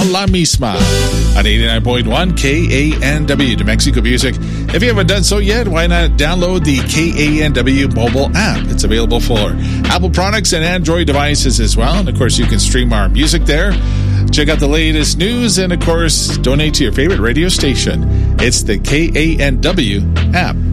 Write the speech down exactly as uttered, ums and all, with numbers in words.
La Misma on eighty-nine point one K A N W, New Mexico Music. If you haven't done so yet, why not download the K A N W mobile app? It's available for Apple products and Android devices as well. And, of course, you can stream our music there. Check out the latest news and, of course, donate to your favorite radio station. It's the K A N W app.